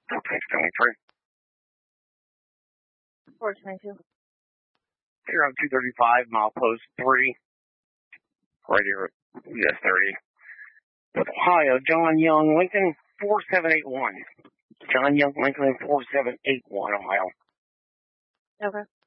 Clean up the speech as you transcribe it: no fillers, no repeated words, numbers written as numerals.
623. 422. 0235, milepost 3. Right here at US 30. With Ohio, John Young, Lincoln 4781. John Young, Lincoln 4781, Ohio. Okay.